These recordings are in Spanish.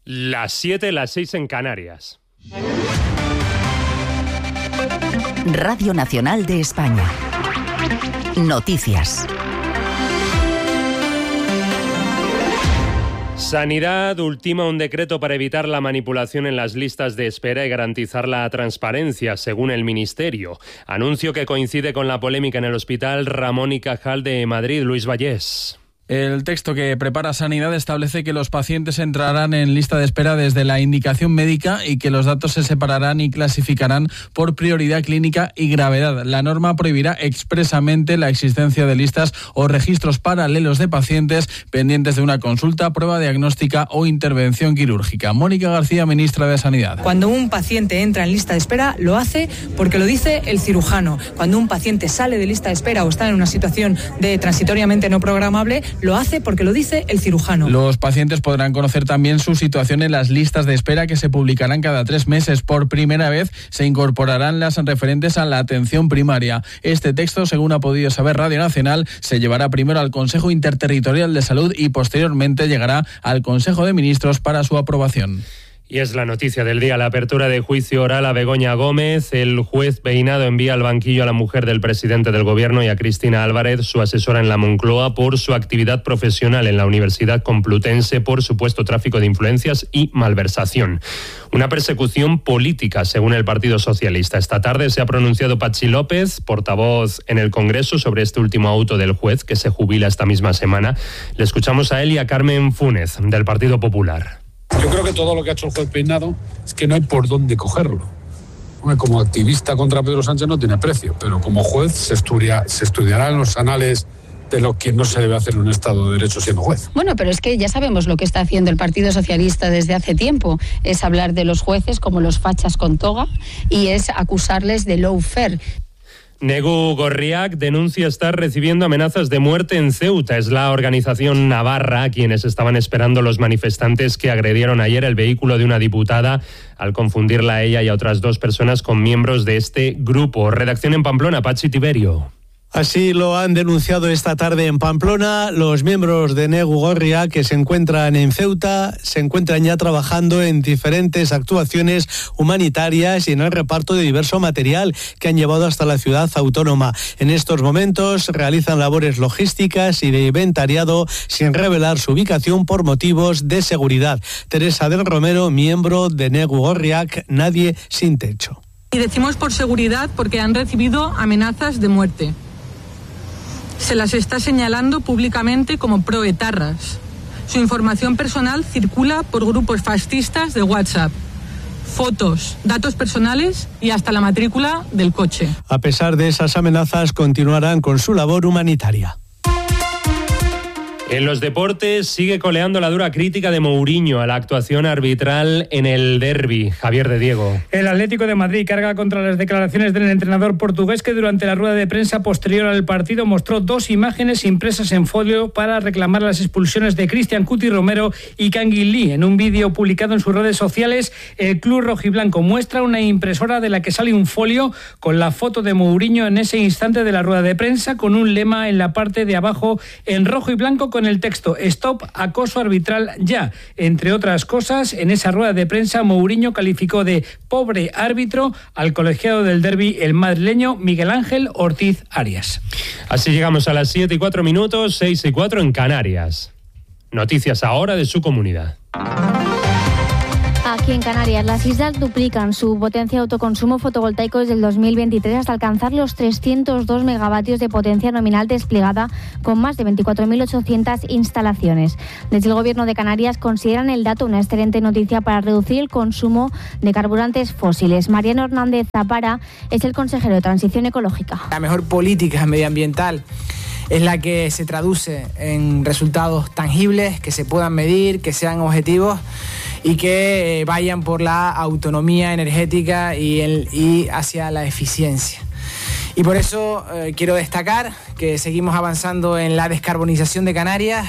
Las 7, las 6 en Canarias. Radio Nacional de España. Noticias. Sanidad ultima un decreto para evitar la manipulación en las listas de espera y garantizar la transparencia, según el Ministerio. Anuncio que coincide con la polémica en el Hospital Ramón y Cajal de Madrid. Luis Vallés. El texto que prepara Sanidad establece que los pacientes entrarán en lista de espera desde la indicación médica y que los datos se separarán y clasificarán por prioridad clínica y gravedad. La norma prohibirá expresamente la existencia de listas o registros paralelos de pacientes pendientes de una consulta, prueba diagnóstica o intervención quirúrgica. Mónica García, ministra de Sanidad. Cuando un paciente entra en lista de espera, lo hace porque lo dice el cirujano. Cuando un paciente sale de lista de espera o está en una situación de transitoriamente no programable, lo hace porque lo dice el cirujano. Los pacientes podrán conocer también su situación en las listas de espera que se publicarán cada 3 meses. Por primera vez se incorporarán las referentes a la atención primaria. Este texto, según ha podido saber Radio Nacional, se llevará primero al Consejo Interterritorial de Salud y posteriormente llegará al Consejo de Ministros para su aprobación. Y es la noticia del día, la apertura de juicio oral a Begoña Gómez. El juez Peinado envía al banquillo a la mujer del presidente del Gobierno y a Cristina Álvarez, su asesora en la Moncloa, por su actividad profesional en la Universidad Complutense por supuesto tráfico de influencias y malversación. Una persecución política, según el Partido Socialista. Esta tarde se ha pronunciado Patxi López, portavoz en el Congreso, sobre este último auto del juez que se jubila esta misma semana. Le escuchamos a él y a Carmen Funes, del Partido Popular. Yo creo que todo lo que ha hecho el juez Peinado es que no hay por dónde cogerlo. Como activista contra Pedro Sánchez no tiene precio, pero como juez se estudiará en los anales de lo que no se debe hacer en un Estado de Derecho siendo juez. Bueno, pero es que ya sabemos lo que está haciendo el Partido Socialista desde hace tiempo. Es hablar de los jueces como los fachas con toga y es acusarles de lawfare. Negu Gorriak denuncia estar recibiendo amenazas de muerte en Ceuta. Es la organización navarra a quienes estaban esperando los manifestantes que agredieron ayer el vehículo de una diputada al confundirla a ella y a otras 2 personas con miembros de este grupo. Redacción en Pamplona, Patxi Tiberio. Así lo han denunciado esta tarde en Pamplona los miembros de Negu Gorriak, que se encuentran en Ceuta, se encuentran ya trabajando en diferentes actuaciones humanitarias y en el reparto de diverso material que han llevado hasta la ciudad autónoma. En estos momentos realizan labores logísticas y de inventariado sin revelar su ubicación por motivos de seguridad. Teresa del Romero, miembro de Negu Gorriak, Nadie sin Techo. Y decimos por seguridad porque han recibido amenazas de muerte. Se las está señalando públicamente como proetarras. Su información personal circula por grupos fascistas de WhatsApp. Fotos, datos personales y hasta la matrícula del coche. A pesar de esas amenazas, continuarán con su labor humanitaria. En los deportes sigue coleando la dura crítica de Mourinho a la actuación arbitral en el derbi. Javier de Diego. El Atlético de Madrid carga contra las declaraciones del entrenador portugués, que durante la rueda de prensa posterior al partido mostró 2 imágenes impresas en folio para reclamar las expulsiones de Cristian Cuti Romero y Kangin Lee. En un vídeo publicado en sus redes sociales, el club rojiblanco muestra una impresora de la que sale un folio con la foto de Mourinho en ese instante de la rueda de prensa, con un lema en la parte de abajo en rojo y blanco con el texto "Stop acoso arbitral ya". Entre otras cosas, en esa rueda de prensa Mourinho calificó de pobre árbitro al colegiado del derbi, el madrileño Miguel Ángel Ortiz Arias. Así llegamos a las 7:04, 6:04 en Canarias. Noticias ahora de su comunidad. Aquí en Canarias, las islas duplican su potencia de autoconsumo fotovoltaico desde el 2023 hasta alcanzar los 302 megavatios de potencia nominal desplegada, con más de 24.800 instalaciones. Desde el Gobierno de Canarias consideran el dato una excelente noticia para reducir el consumo de carburantes fósiles. Mariano Hernández Zapara es el consejero de Transición Ecológica. La mejor política medioambiental es la que se traduce en resultados tangibles, que se puedan medir, que sean objetivos y que vayan por la autonomía energética y hacia la eficiencia. Y por eso quiero destacar que seguimos avanzando en la descarbonización de Canarias.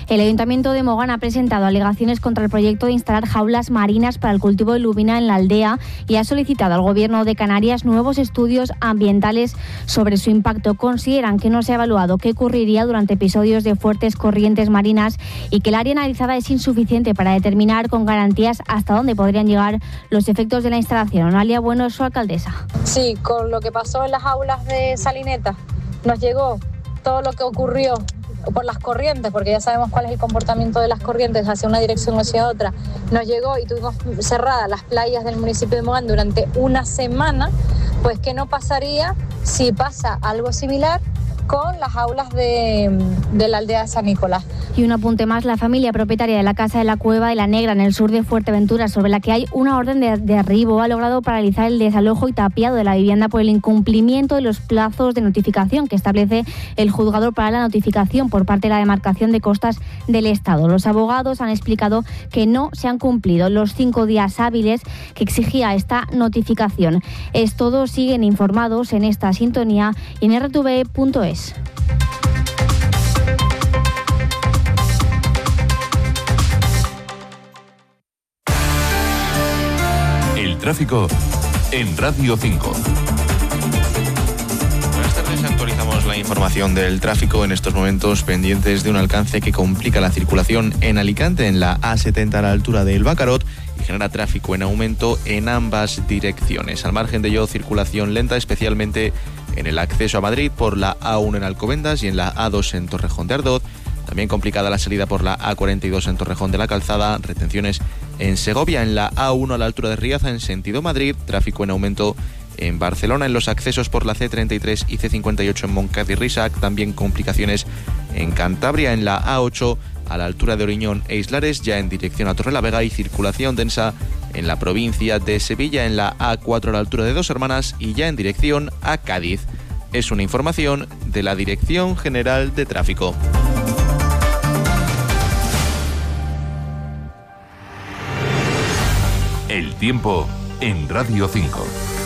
El Ayuntamiento de Mogán ha presentado alegaciones contra el proyecto de instalar jaulas marinas para el cultivo de lubina en la aldea y ha solicitado al Gobierno de Canarias nuevos estudios ambientales sobre su impacto. Consideran que no se ha evaluado qué ocurriría durante episodios de fuertes corrientes marinas y que el área analizada es insuficiente para determinar con garantías hasta dónde podrían llegar los efectos de la instalación. Analia Bueno es su alcaldesa. Sí, con lo que pasó en las aulas de Salineta nos llegó todo lo que ocurrió por las corrientes, porque ya sabemos cuál es el comportamiento de las corrientes hacia una dirección o hacia otra. Nos llegó y tuvimos cerradas las playas del municipio de Mogán durante una semana. Pues ¿qué no pasaría si pasa algo similar con las aulas de la aldea de San Nicolás? Y un apunte más, la familia propietaria de la Casa de la Cueva de la Negra en el sur de Fuerteventura, sobre la que hay una orden de derribo, ha logrado paralizar el desalojo y tapiado de la vivienda por el incumplimiento de los plazos de notificación que establece el juzgador para la notificación por parte de la demarcación de costas del Estado. Los abogados han explicado que no se han cumplido los 5 días hábiles que exigía esta notificación. Es todo, siguen informados en esta sintonía y en rtve.es. El tráfico en Radio 5. Buenas tardes, actualizamos la información del tráfico en estos momentos pendientes de un alcance que complica la circulación en Alicante, en la A70 a la altura del Bacarot, y genera tráfico en aumento en ambas direcciones. Al margen de ello, circulación lenta, especialmente en el acceso a Madrid por la A1 en Alcobendas y en la A2 en Torrejón de Ardoz. También complicada la salida por la A42 en Torrejón de la Calzada, retenciones en Segovia, en la A1 a la altura de Riaza en sentido Madrid, tráfico en aumento en Barcelona, en los accesos por la C33 y C58 en Montcada-y-Rísac, también complicaciones en Cantabria, en la A8 a la altura de Oriñón e Islares, ya en dirección a Torrelavega, y circulación densa en la provincia de Sevilla, en la A4 a la altura de Dos Hermanas y ya en dirección a Cádiz. Es una información de la Dirección General de Tráfico. El tiempo en Radio 5.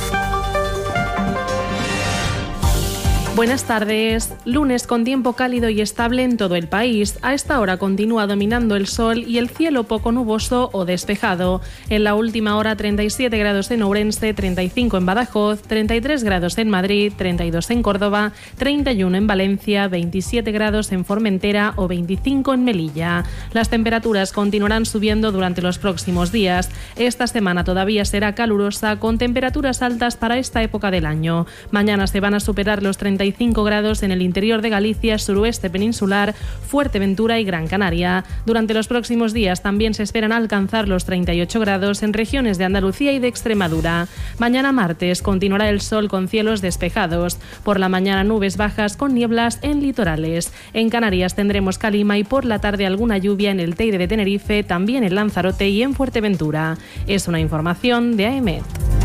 Buenas tardes. Lunes con tiempo cálido y estable en todo el país. A esta hora continúa dominando el sol y el cielo poco nuboso o despejado. En la última hora 37 grados en Ourense, 35 en Badajoz, 33 grados en Madrid, 32 en Córdoba, 31 en Valencia, 27 grados en Formentera o 25 en Melilla. Las temperaturas continuarán subiendo durante los próximos días. Esta semana todavía será calurosa con temperaturas altas para esta época del año. Mañana se van a superar los 35 grados en el interior de Galicia, suroeste peninsular, Fuerteventura y Gran Canaria. Durante los próximos días también se esperan alcanzar los 38 grados en regiones de Andalucía y de Extremadura. Mañana martes continuará el sol con cielos despejados. Por la mañana nubes bajas con nieblas en litorales. En Canarias tendremos calima y por la tarde alguna lluvia en el Teide de Tenerife, también en Lanzarote y en Fuerteventura. Es una información de AEMET.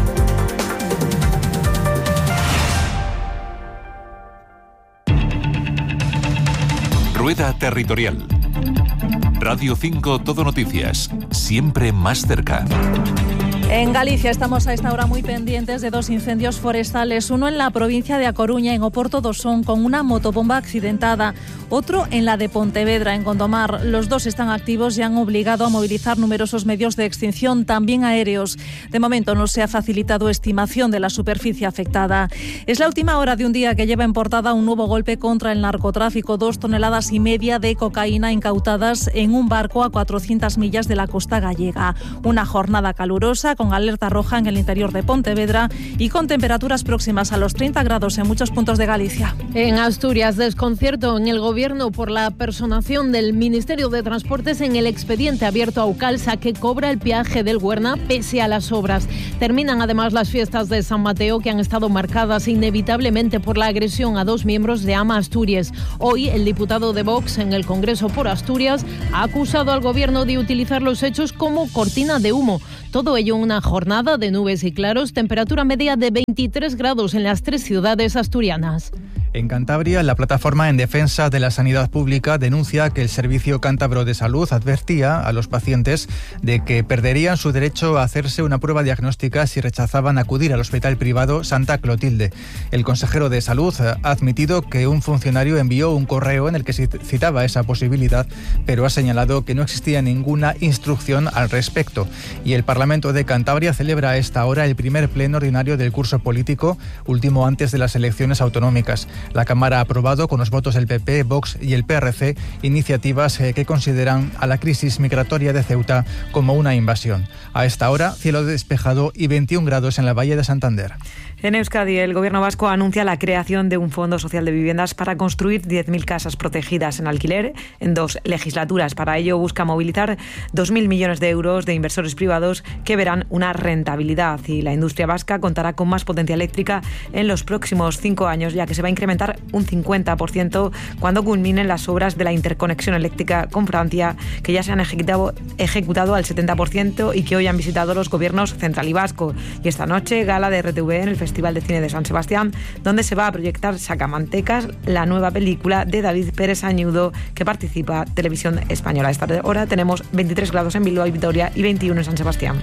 Rueda Territorial. Radio 5 Todo Noticias, siempre más cerca. En Galicia estamos a esta hora muy pendientes de 2 incendios forestales, uno en la provincia de A Coruña, en Oporto do Son, con una motobomba accidentada, otro en la de Pontevedra, en Gondomar. Los 2 están activos y han obligado a movilizar numerosos medios de extinción, también aéreos. De momento no se ha facilitado estimación de la superficie afectada. Es la última hora de un día que lleva en portada un nuevo golpe contra el narcotráfico. 2,5 toneladas de cocaína incautadas en un barco a 400 millas de la costa gallega. Una jornada calurosa, con alerta roja en el interior de Pontevedra y con temperaturas próximas a los 30 grados en muchos puntos de Galicia. En Asturias, desconcierto en el Gobierno por la personación del Ministerio de Transportes en el expediente abierto a Ucalsa, que cobra el peaje del Huerna pese a las obras. Terminan además las fiestas de San Mateo, que han estado marcadas inevitablemente por la agresión a 2 miembros de AMA Asturias. Hoy, el diputado de Vox en el Congreso por Asturias ha acusado al Gobierno de utilizar los hechos como cortina de humo. Todo ello en una jornada de nubes y claros, temperatura media de 23 grados en las 3 ciudades asturianas. En Cantabria, la plataforma en defensa de la sanidad pública denuncia que el Servicio Cántabro de Salud advertía a los pacientes de que perderían su derecho a hacerse una prueba diagnóstica si rechazaban acudir al hospital privado Santa Clotilde. El consejero de Salud ha admitido que un funcionario envió un correo en el que citaba esa posibilidad, pero ha señalado que no existía ninguna instrucción al respecto. Y el Parlamento de Cantabria celebra a esta hora el primer pleno ordinario del curso político, último antes de las elecciones autonómicas. La Cámara ha aprobado con los votos del PP, Vox y el PRC iniciativas que consideran a la crisis migratoria de Ceuta como una invasión. A esta hora, cielo despejado y 21 grados en la Valle de Santander. En Euskadi, el Gobierno vasco anuncia la creación de un Fondo Social de Viviendas para construir 10.000 casas protegidas en alquiler en 2 legislaturas. Para ello busca movilizar 2.000 millones de euros de inversores privados que verán una rentabilidad. Y la industria vasca contará con más potencia eléctrica en los próximos 5 años, ya que se va a incrementar un 50% cuando culminen las obras de la interconexión eléctrica con Francia, que ya se han ejecutado al 70% y que hoy han visitado los gobiernos central y vasco. Y esta noche, gala de RTV en el Festival de Cine de San Sebastián, donde se va a proyectar Sacamantecas, la nueva película de David Pérez Añudo, que participa Televisión Española. A esta hora tenemos 23 grados en Bilbao y Vitoria y 21 en San Sebastián.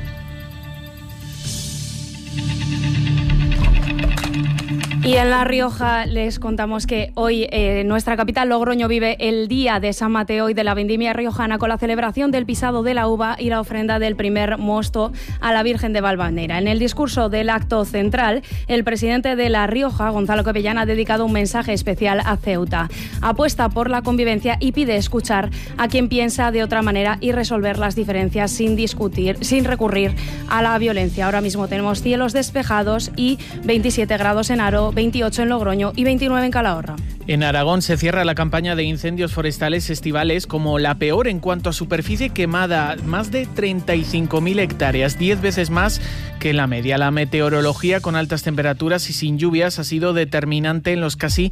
Y en La Rioja les contamos que hoy nuestra capital, Logroño, vive el Día de San Mateo y de la Vendimia riojana con la celebración del pisado de la uva y la ofrenda del primer mosto a la Virgen de Valvanera. En el discurso del acto central, el presidente de La Rioja, Gonzalo Capellán, ha dedicado un mensaje especial a Ceuta. Apuesta por la convivencia y pide escuchar a quien piensa de otra manera y resolver las diferencias sin discutir, sin recurrir a la violencia. Ahora mismo tenemos cielos despejados y 27 grados en Haro, 28 en Logroño y 29 en Calahorra. En Aragón se cierra la campaña de incendios forestales estivales como la peor en cuanto a superficie quemada, más de 35.000 hectáreas, 10 veces más que la media. La meteorología con altas temperaturas y sin lluvias ha sido determinante en los casi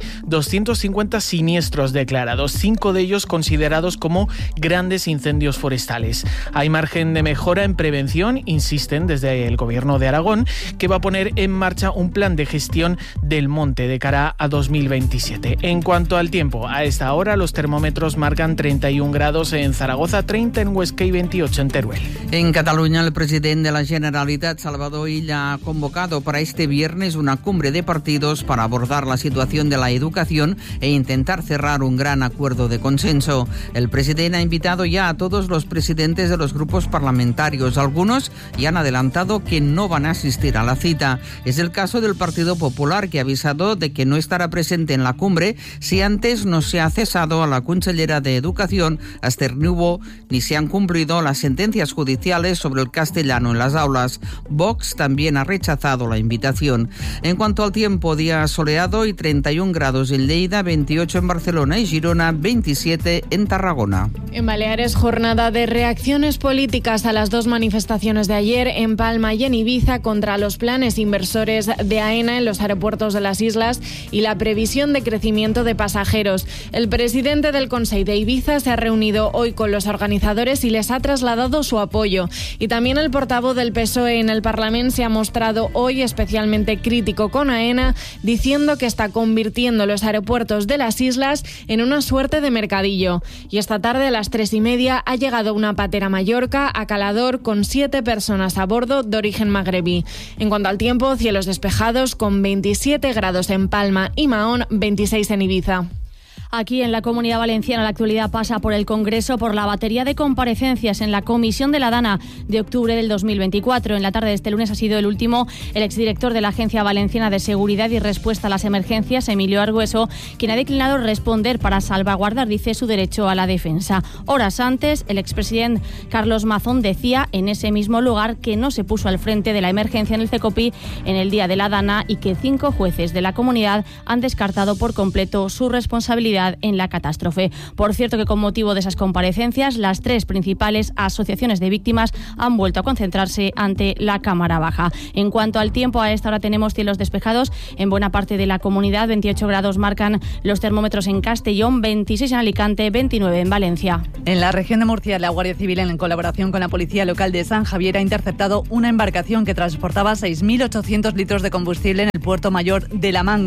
250 siniestros declarados, 5 de ellos considerados como grandes incendios forestales. Hay margen de mejora en prevención, insisten desde el Gobierno de Aragón, que va a poner en marcha un plan de gestión del monte de cara a 2027. En cuanto al tiempo, a esta hora los termómetros marcan 31 grados en Zaragoza, 30 en Huesca y 28 en Teruel. En Cataluña, el presidente de la Generalitat, Salvador Illa, ha convocado para este viernes una cumbre de partidos para abordar la situación de la educación e intentar cerrar un gran acuerdo de consenso. El presidente ha invitado ya a todos los presidentes de los grupos parlamentarios. Algunos ya han adelantado que no van a asistir a la cita. Es el caso del Partido Popular, que ha avisado de que no estará presente en la cumbre si antes no se ha cesado a la consellera de Educación, Esther Niubó, ni se han cumplido las sentencias judiciales sobre el castellano en las aulas. Vox también ha rechazado la invitación. En cuanto al tiempo, día soleado y 31 grados en Lleida, 28 en Barcelona y Girona, 27 en Tarragona. En Baleares, jornada de reacciones políticas a las 2 manifestaciones de ayer en Palma y en Ibiza contra los planes inversores de AENA en los aeropuertos de las islas y la previsión de crecimiento de pasajeros. El presidente del Consell de Ibiza se ha reunido hoy con los organizadores y les ha trasladado su apoyo. Y también el portavoz del PSOE en el Parlamento se ha mostrado hoy especialmente crítico con AENA, diciendo que está convirtiendo los aeropuertos de las islas en una suerte de mercadillo. Y esta tarde a las 3:30 ha llegado una patera Mallorca a Calador con 7 personas a bordo de origen magrebí. En cuanto al tiempo, cielos despejados con 27 grados en Palma y Mahón, 26 en Ibiza. Aquí en la Comunidad Valenciana la actualidad pasa por el Congreso, por la batería de comparecencias en la Comisión de la Dana de octubre del 2024. En la tarde de este lunes ha sido el último el exdirector de la Agencia Valenciana de Seguridad y Respuesta a las Emergencias, Emilio Argueso, quien ha declinado responder para salvaguardar, dice, su derecho a la defensa. Horas antes, el expresidente Carlos Mazón decía en ese mismo lugar que no se puso al frente de la emergencia en el CECOPI en el día de la Dana y que 5 jueces de la comunidad han descartado por completo su responsabilidad en la catástrofe. Por cierto, que con motivo de esas comparecencias, las 3 principales asociaciones de víctimas han vuelto a concentrarse ante la Cámara Baja. En cuanto al tiempo, a esta hora tenemos cielos despejados en buena parte de la comunidad. 28 grados marcan los termómetros en Castellón, 26 en Alicante, 29 en Valencia. En la región de Murcia, la Guardia Civil, en colaboración con la Policía Local de San Javier, ha interceptado una embarcación que transportaba 6.800 litros de combustible en el puerto mayor de La Manga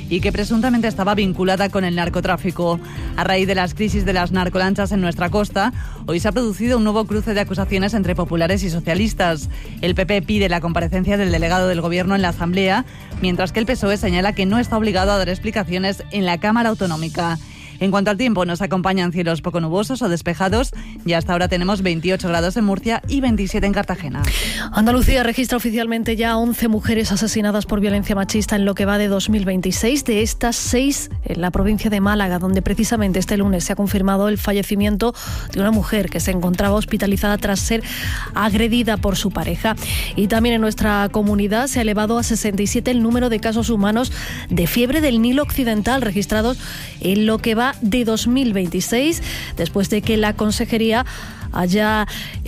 y que presuntamente estaba vinculada con el narcotráfico. A raíz de las crisis de las narcolanchas en nuestra costa, hoy se ha producido un nuevo cruce de acusaciones entre populares y socialistas. El PP pide la comparecencia del delegado del Gobierno en la Asamblea, mientras que el PSOE señala que no está obligado a dar explicaciones en la Cámara Autonómica. En cuanto al tiempo, nos acompañan cielos poco nubosos o despejados y hasta ahora tenemos 28 grados en Murcia y 27 en Cartagena. Andalucía registra oficialmente ya 11 mujeres asesinadas por violencia machista en lo que va de 2026. De estas, 6 en la provincia de Málaga, donde precisamente este lunes se ha confirmado el fallecimiento de una mujer que se encontraba hospitalizada tras ser agredida por su pareja. Y también en nuestra comunidad se ha elevado a 67 el número de casos humanos de fiebre del Nilo Occidental registrados en lo que va de 2026, después de que la Consejería haya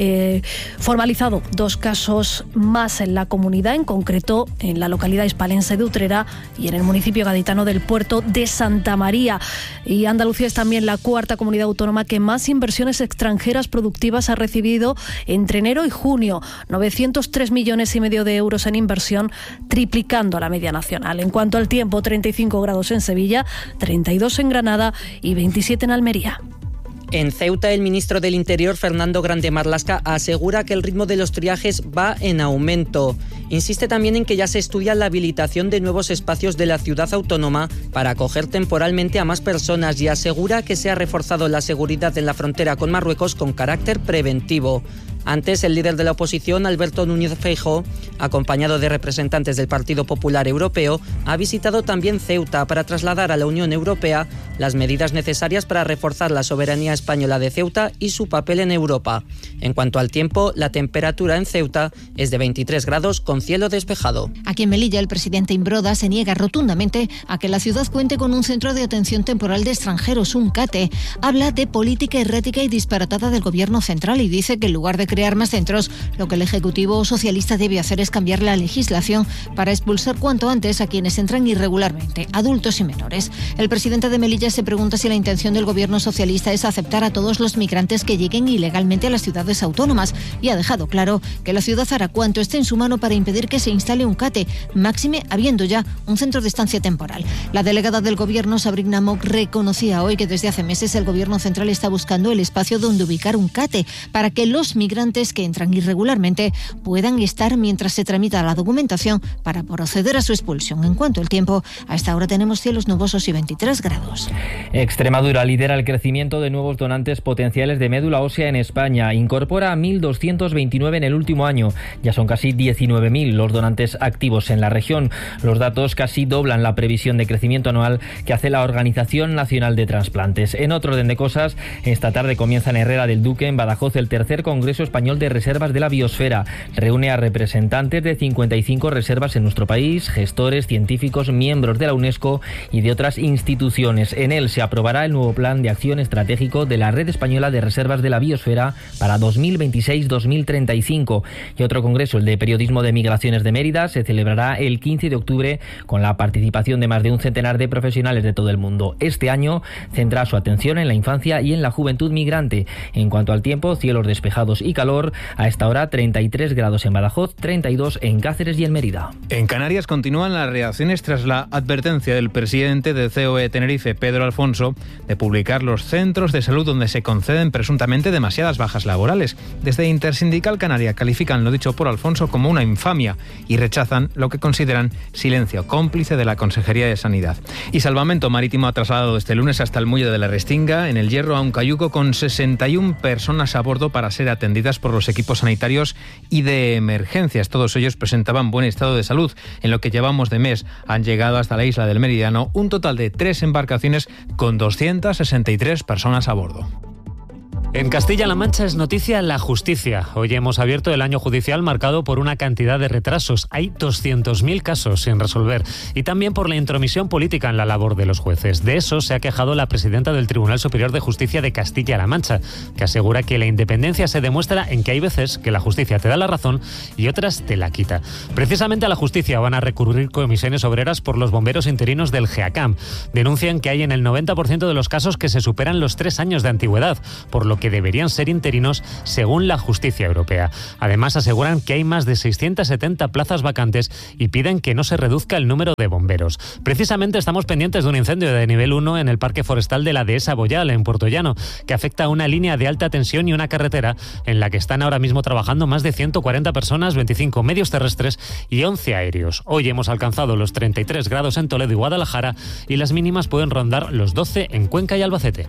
formalizado 2 casos más en la comunidad, en concreto en la localidad hispalense de Utrera y en el municipio gaditano del Puerto de Santa María. Y Andalucía es también la 4ª comunidad autónoma que más inversiones extranjeras productivas ha recibido entre enero y junio, 903,5 millones de euros en inversión, triplicando la media nacional. En cuanto al tiempo, 35 grados en Sevilla, 32 en Granada y 27 en Almería. En Ceuta, el ministro del Interior, Fernando Grande Marlaska, asegura que el ritmo de los triajes va en aumento. Insiste también en que ya se estudia la habilitación de nuevos espacios de la ciudad autónoma para acoger temporalmente a más personas y asegura que se ha reforzado la seguridad en la frontera con Marruecos con carácter preventivo. Antes, el líder de la oposición, Alberto Núñez Feijóo, acompañado de representantes del Partido Popular Europeo, ha visitado también Ceuta para trasladar a la Unión Europea las medidas necesarias para reforzar la soberanía española de Ceuta y su papel en Europa. En cuanto al tiempo, la temperatura en Ceuta es de 23 grados con cielo despejado. Aquí en Melilla, el presidente Imbroda se niega rotundamente a que la ciudad cuente con un centro de atención temporal de extranjeros, un CATE. Habla de política errática y disparatada del gobierno central y dice que en lugar de crear más centros, lo que el Ejecutivo socialista debe hacer es cambiar la legislación para expulsar cuanto antes a quienes entran irregularmente, adultos y menores. El presidente de Melilla se pregunta si la intención del gobierno socialista es aceptar a todos los migrantes que lleguen ilegalmente a las ciudades autónomas y ha dejado claro que la ciudad hará cuanto esté en su mano para impedir que se instale un CATE, máxime habiendo ya un centro de estancia temporal. La delegada del gobierno, Sabrina Mock, reconocía hoy que desde hace meses el gobierno central está buscando el espacio donde ubicar un CATE para que los migrantes que entran irregularmente puedan estar mientras se tramita la documentación para proceder a su expulsión. En cuanto al tiempo, a esta hora tenemos cielos nubosos y 23 grados. Extremadura lidera el crecimiento de nuevos donantes potenciales de médula ósea en España. Incorpora a 1.229 en el último año. Ya son casi 19.000 los donantes activos en la región. Los datos casi doblan la previsión de crecimiento anual que hace la Organización Nacional de Trasplantes. En otro orden de cosas, esta tarde comienza en Herrera del Duque, en Badajoz, el tercer Congreso Español de Reservas de la Biosfera. Reúne a representantes de 55 reservas en nuestro país, gestores, científicos, miembros de la UNESCO y de otras instituciones. En él se aprobará el nuevo plan de acción estratégico de la Red Española de Reservas de la Biosfera para 2026-2035. Y otro congreso, el de Periodismo de Migraciones de Mérida, se celebrará el 15 de octubre con la participación de más de un centenar de profesionales de todo el mundo. Este año centra su atención en la infancia y en la juventud migrante. En cuanto al tiempo, cielos despejados y calor. A esta hora 33 grados en Badajoz, 32 en Cáceres y en Mérida. En Canarias continúan las reacciones tras la advertencia del presidente de COE Tenerife, Pedro Alfonso, de publicar los centros de salud donde se conceden presuntamente demasiadas bajas laborales. Desde Intersindical Canaria califican lo dicho por Alfonso como una infamia y rechazan lo que consideran silencio cómplice de la Consejería de Sanidad. Y Salvamento Marítimo ha trasladado este lunes hasta el muelle de la Restinga, en el Hierro, a un cayuco con 61 personas a bordo para ser atendidas por los equipos sanitarios y de emergencias. Todos ellos presentaban buen estado de salud. En lo que llevamos de mes han llegado hasta la isla del Meridiano un total de 3 embarcaciones con 263 personas a bordo. En Castilla-La Mancha es noticia la justicia. Hoy hemos abierto el año judicial marcado por una cantidad de retrasos. Hay 200.000 casos sin resolver y también por la intromisión política en la labor de los jueces. De eso se ha quejado la presidenta del Tribunal Superior de Justicia de Castilla-La Mancha, que asegura que la independencia se demuestra en que hay veces que la justicia te da la razón y otras te la quita. Precisamente a la justicia van a recurrir comisiones obreras por los bomberos interinos del GEACAM. Denuncian que hay en el 90% de los casos que se superan los 3 años de antigüedad, por lo que deberían ser interinos según la justicia europea. Además, aseguran que hay más de 670 plazas vacantes y piden que no se reduzca el número de bomberos. Precisamente estamos pendientes de un incendio de nivel 1 en el Parque Forestal de la Dehesa Boyal, en Puerto Llano, que afecta a una línea de alta tensión y una carretera en la que están ahora mismo trabajando más de 140 personas, 25 medios terrestres y 11 aéreos. Hoy hemos alcanzado los 33 grados en Toledo y Guadalajara y las mínimas pueden rondar los 12 en Cuenca y Albacete.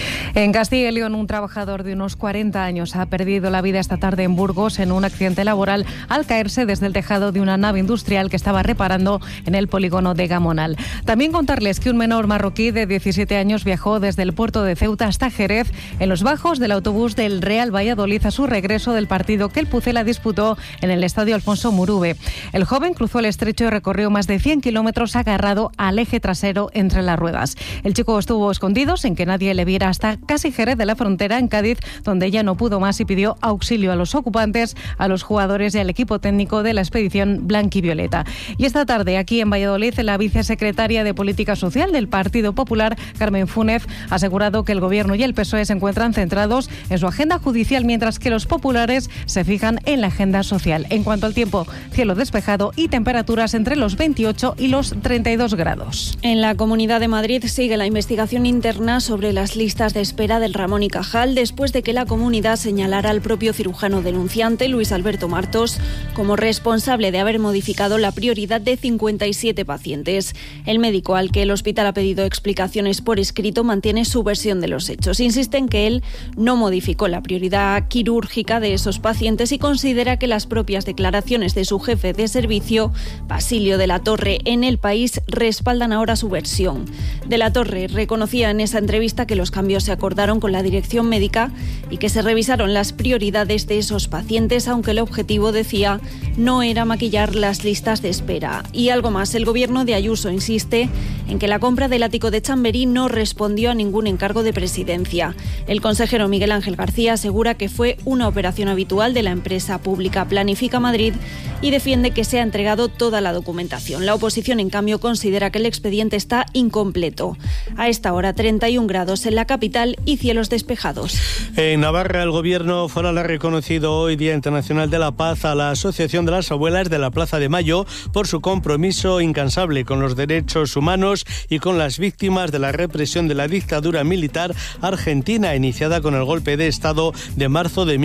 En Castilla y León, un trabajador de unos 40 años ha perdido la vida esta tarde en Burgos en un accidente laboral al caerse desde el tejado de una nave industrial que estaba reparando en el polígono de Gamonal. También contarles que un menor marroquí de 17 años viajó desde el puerto de Ceuta hasta Jerez en los bajos del autobús del Real Valladolid a su regreso del partido que el Pucela disputó en el estadio Alfonso Murube. El joven cruzó el estrecho y recorrió más de 100 kilómetros agarrado al eje trasero entre las ruedas. El chico estuvo escondido sin que nadie le viera hasta casi Jerez de la Frontera, en Cádiz, donde ya no pudo más y pidió auxilio a los ocupantes, a los jugadores y al equipo técnico de la expedición blanquivioleta. Y esta tarde, aquí en Valladolid, la vicesecretaria de Política Social del Partido Popular, Carmen Fúnez, ha asegurado que el Gobierno y el PSOE se encuentran centrados en su agenda judicial, mientras que los populares se fijan en la agenda social. En cuanto al tiempo, cielo despejado y temperaturas entre los 28 y los 32 grados. En la Comunidad de Madrid sigue la investigación interna sobre las listas de espera del Ramón y Cajal, después de que la comunidad señalara al propio cirujano denunciante, Luis Alberto Martos, como responsable de haber modificado la prioridad de 57 pacientes. El médico, al que el hospital ha pedido explicaciones por escrito, mantiene su versión de los hechos. Insiste en que él no modificó la prioridad quirúrgica de esos pacientes y considera que las propias declaraciones de su jefe de servicio, Basilio de la Torre, en El País, respaldan ahora su versión. De la Torre reconocía en esa entrevista que los cambios se acordaron con la dirección médica y que se revisaron las prioridades de esos pacientes, aunque el objetivo, decía, no era maquillar las listas de espera. Y algo más, el gobierno de Ayuso insiste en que la compra del ático de Chamberí no respondió a ningún encargo de presidencia. El consejero Miguel Ángel García asegura que fue una operación habitual de la empresa pública Planifica Madrid y defiende que se ha entregado toda la documentación. La oposición, en cambio, considera que el expediente está incompleto. A esta hora, 31 grados en la capital y cielos despejados. En Navarra, el Gobierno foral ha reconocido hoy, Día Internacional de la Paz, a la Asociación de las Abuelas de la Plaza de Mayo por su compromiso incansable con los derechos humanos y con las víctimas de la represión de la dictadura militar argentina, iniciada con el golpe de Estado de marzo de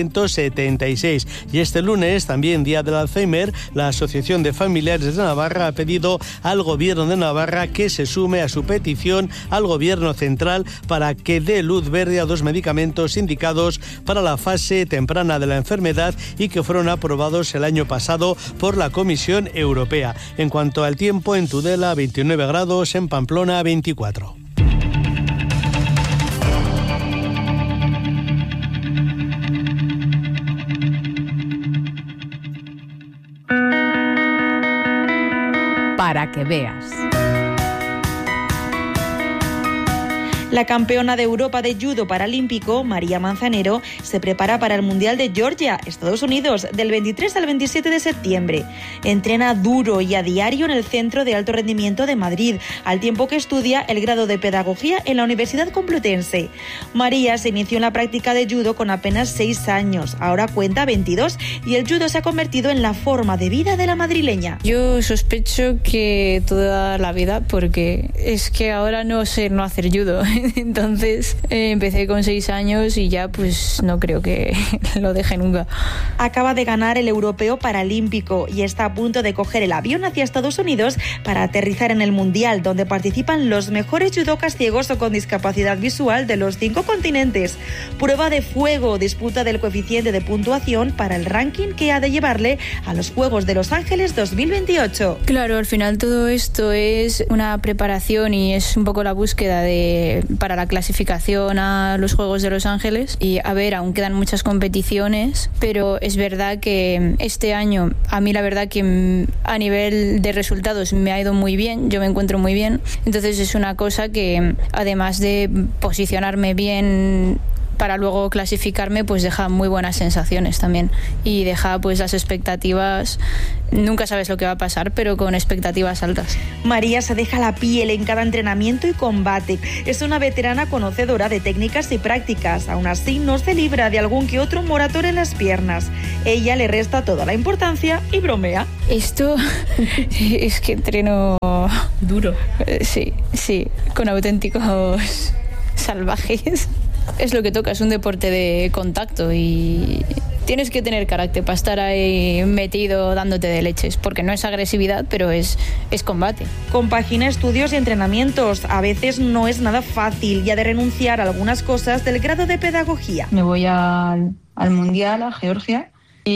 1976. Y este lunes, también Día del Alzheimer, la Asociación de Familiares de Navarra ha pedido al Gobierno de Navarra que se sume a su petición al Gobierno central para que dé luz verde a 2 medicamentos indicados para la fase temprana de la enfermedad y que fueron aprobados el año pasado por la Comisión Europea. En cuanto al tiempo, en Tudela 29 grados, en Pamplona 24. Para que veas. La campeona de Europa de judo paralímpico, María Manzanero, se prepara para el Mundial de Georgia, Estados Unidos, del 23 al 27 de septiembre. Entrena duro y a diario en el Centro de Alto Rendimiento de Madrid, al tiempo que estudia el grado de Pedagogía en la Universidad Complutense. María se inició en la práctica de judo con apenas 6 años, ahora cuenta 22, y el judo se ha convertido en la forma de vida de la madrileña. Yo sospecho que toda la vida, porque es que ahora no sé no hacer judo. Entonces empecé con 6 años y ya pues no creo que lo deje nunca. Acaba de ganar el Europeo Paralímpico y está a punto de coger el avión hacia Estados Unidos para aterrizar en el Mundial, donde participan los mejores judocas ciegos o con discapacidad visual de los 5 continentes. Prueba de fuego, disputa del coeficiente de puntuación para el ranking que ha de llevarle a los Juegos de Los Ángeles 2028. Claro, al final todo esto es una preparación y es un poco la búsqueda para la clasificación a los Juegos de Los Ángeles. Y a ver, aún quedan muchas competiciones, pero es verdad que este año a mí la verdad que a nivel de resultados me ha ido muy bien, yo me encuentro muy bien. Entonces es una cosa que, además de posicionarme bien para luego clasificarme, pues deja muy buenas sensaciones también y deja pues las expectativas, nunca sabes lo que va a pasar, pero con expectativas altas. María se deja la piel en cada entrenamiento y combate. Es una veterana conocedora de técnicas y prácticas, aún así no se libra de algún que otro moratón en las piernas. Ella le resta toda la importancia y bromea. Esto es que entreno duro. Sí, con auténticos salvajes. Es lo que toca, es un deporte de contacto y tienes que tener carácter para estar ahí metido dándote de leches, porque no es agresividad, pero es combate. Compagina estudios y entrenamientos. A veces no es nada fácil y ha de renunciar a algunas cosas del grado de pedagogía. Me voy al Mundial, a Georgia,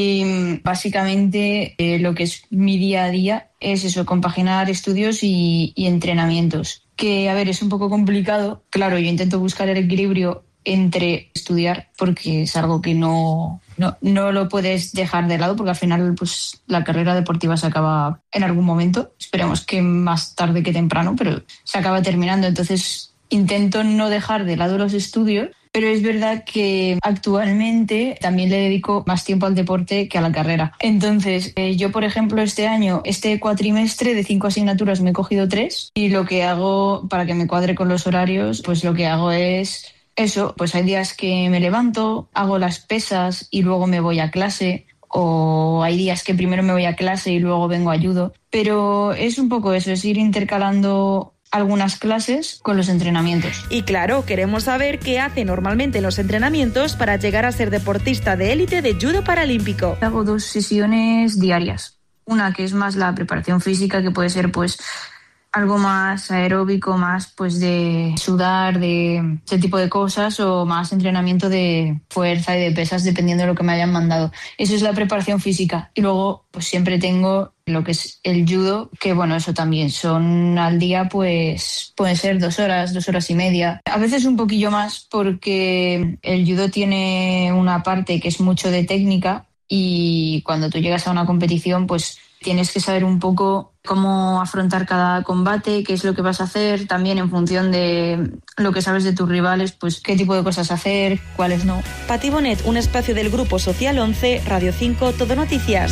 y básicamente lo que es mi día a día es eso, compaginar estudios y entrenamientos. Que, a ver, es un poco complicado. Claro, yo intento buscar el equilibrio entre estudiar, porque es algo que no lo puedes dejar de lado, porque al final pues la carrera deportiva se acaba en algún momento. Esperemos que más tarde que temprano, pero se acaba terminando. Entonces intento no dejar de lado los estudios, pero es verdad que actualmente también le dedico más tiempo al deporte que a la carrera. Entonces, yo, por ejemplo, este cuatrimestre de 5 asignaturas me he cogido 3 y lo que hago para que me cuadre con los horarios, pues lo que hago es eso, pues hay días que me levanto, hago las pesas y luego me voy a clase, o hay días que primero me voy a clase y luego vengo a judo. Pero es un poco eso, es ir intercalando algunas clases con los entrenamientos. Y claro, queremos saber qué hace normalmente en los entrenamientos para llegar a ser deportista de élite de judo paralímpico. Hago 2 sesiones diarias. Una que es más la preparación física, que puede ser pues algo más aeróbico, más pues de sudar, de ese tipo de cosas, o más entrenamiento de fuerza y de pesas, dependiendo de lo que me hayan mandado. Eso es la preparación física. Y luego pues siempre tengo lo que es el judo, que bueno, eso también son al día, pues pueden ser 2 horas, 2 horas y media. A veces un poquillo más, porque el judo tiene una parte que es mucho de técnica, y cuando tú llegas a una competición pues tienes que saber un poco cómo afrontar cada combate, qué es lo que vas a hacer, también en función de lo que sabes de tus rivales, pues qué tipo de cosas hacer, cuáles no. Pati Bonet, un espacio del Grupo Social 11, Radio 5, Todo Noticias.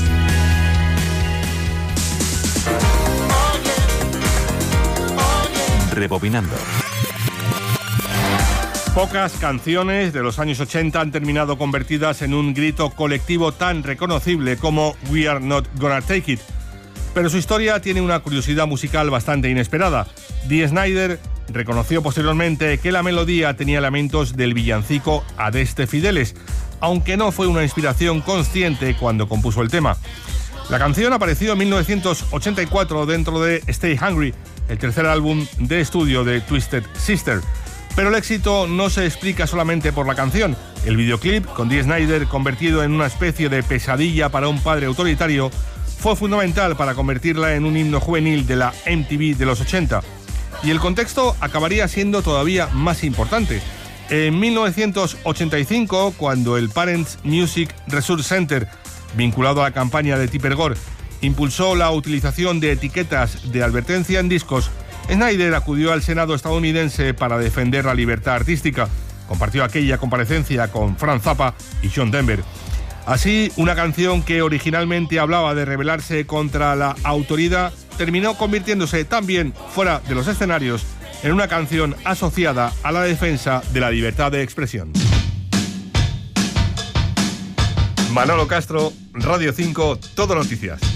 Rebobinando. Pocas canciones de los años 80 han terminado convertidas en un grito colectivo tan reconocible como We Are Not Gonna Take It. Pero su historia tiene una curiosidad musical bastante inesperada. Dee Snider reconoció posteriormente que la melodía tenía elementos del villancico Adeste Fideles, aunque no fue una inspiración consciente cuando compuso el tema. La canción apareció en 1984 dentro de Stay Hungry, el tercer álbum de estudio de Twisted Sister. Pero el éxito no se explica solamente por la canción. El videoclip, con Dee Snider convertido en una especie de pesadilla para un padre autoritario, fue fundamental para convertirla en un himno juvenil de la MTV de los 80. Y el contexto acabaría siendo todavía más importante. En 1985, cuando el Parents Music Resource Center, vinculado a la campaña de Tipper Gore, impulsó la utilización de etiquetas de advertencia en discos, Snider acudió al Senado estadounidense para defender la libertad artística. Compartió aquella comparecencia con Frank Zappa y John Denver. Así, una canción que originalmente hablaba de rebelarse contra la autoridad terminó convirtiéndose también, fuera de los escenarios, en una canción asociada a la defensa de la libertad de expresión. Manolo Castro, Radio 5, Todo Noticias.